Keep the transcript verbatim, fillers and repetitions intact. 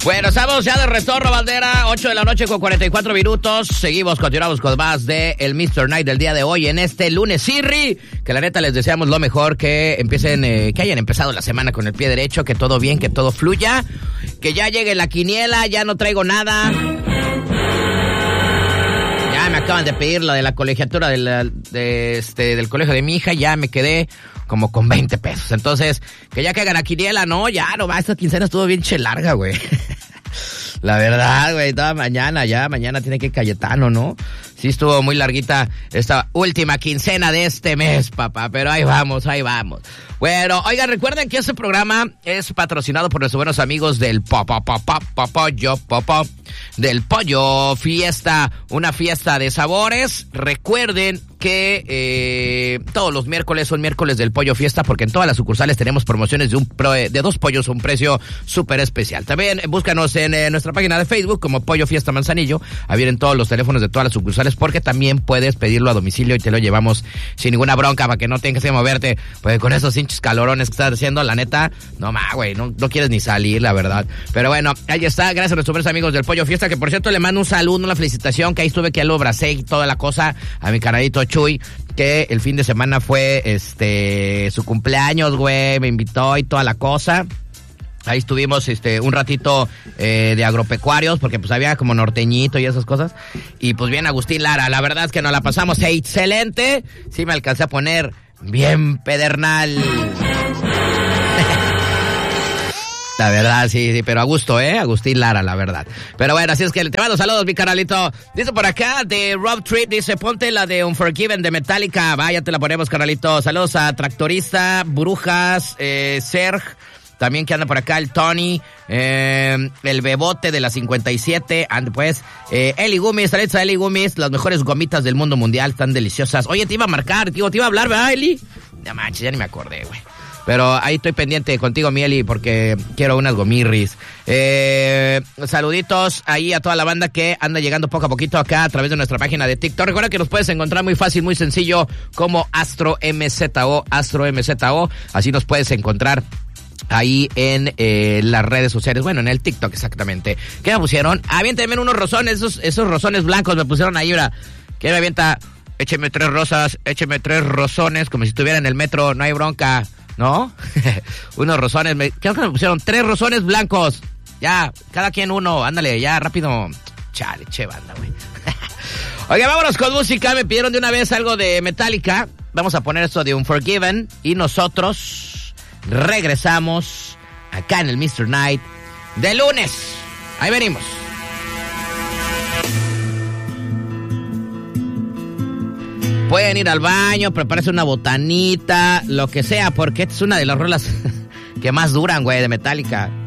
Bueno, estamos ya de retorno, bandera, ocho de la noche con cuarenta y cuatro minutos. Seguimos, continuamos con más de el mister Night del día de hoy en este lunes, Sirri. Que la neta les deseamos lo mejor, que empiecen, eh, que hayan empezado la semana con el pie derecho, que todo bien, que todo fluya, que ya llegue la quiniela, ya no traigo nada. Ya me acaban de pedir lo de la colegiatura de la, de este, del colegio de mi hija, ya me quedé como con veinte pesos. Entonces, que ya caigan a quiniela, no, ya no va, esta quincena estuvo bien che larga, güey. La verdad, güey, toda mañana, ya, mañana tiene que ir Cayetano, ¿no? Sí estuvo muy larguita esta última quincena de este mes, papá, pero ahí vamos, ahí vamos. Bueno, oigan, recuerden que este programa es patrocinado por nuestros buenos amigos del Popo, Popo, Pollo, Popo, del Pollo Fiesta, una fiesta de sabores. Recuerden que eh, todos los miércoles son miércoles del Pollo Fiesta, porque en todas las sucursales tenemos promociones de un pro, de dos pollos a un precio súper especial. También búscanos en eh, nuestra página de Facebook como Pollo Fiesta Manzanillo. Ahí vienen todos los teléfonos de todas las sucursales, porque también puedes pedirlo a domicilio y te lo llevamos sin ninguna bronca para que no tengas que moverte. Pues con esos hinchos calorones que estás haciendo, la neta, no más, güey, no, no quieres ni salir, la verdad. Pero bueno, ahí está, gracias a nuestros buenos amigos del Pollo Fiesta, que por cierto le mando un saludo, una felicitación, que ahí estuve, que lo abracé y toda la cosa, a mi canalito Chuy, que el fin de semana fue este su cumpleaños, güey, me invitó y toda la cosa. Ahí estuvimos este un ratito eh, de agropecuarios, porque pues había como norteñito y esas cosas. Y pues bien, Agustín Lara, la verdad es que nos la pasamos excelente. Sí me alcancé a poner bien pedernal. La verdad, sí, sí, pero a gusto, ¿eh? Agustín Lara, la verdad. Pero bueno, así es que te mando saludos, mi canalito. Dice por acá, de Rob Trip, dice, ponte la de Unforgiven de Metallica. Vaya, te la ponemos, canalito. Saludos a Tractorista, Brujas, eh, Serg. También que anda por acá el Tony, eh, el Bebote de la cincuenta y siete, and pues, eh, Eli Gumis, saludos a Eli Gumis, las mejores gomitas del mundo mundial, están deliciosas. Oye, te iba a marcar, tío, te iba a hablar, ¿verdad, Eli? No manches, ya ni me acordé, güey. Pero ahí estoy pendiente contigo, mi Eli, porque quiero unas gomirris. Eh, saluditos ahí a toda la banda que anda llegando poco a poquito acá a través de nuestra página de TikTok. Recuerda que nos puedes encontrar muy fácil, muy sencillo, como Astro M Z O, Astro M Z O, así nos puedes encontrar ahí en eh, las redes sociales, bueno, en el TikTok exactamente. ¿Qué me pusieron? Aviéntenme unos rosones, esos, esos rosones blancos me pusieron ahí, ahora. ¿Qué me avienta? Écheme tres rosas, écheme tres rosones, como si estuviera en el metro, no hay bronca, ¿no? Unos rosones, me, creo que me pusieron tres rosones blancos. Ya, cada quien uno, ándale, ya, rápido. Chale, che banda, güey. Oiga, vámonos con música, me pidieron de una vez algo de Metallica. Vamos a poner esto de Unforgiven y nosotros regresamos acá en el mister Night de lunes. Ahí venimos. Pueden ir al baño, prepararse una botanita, lo que sea, porque esta es una de las rolas que más duran, güey, de Metallica.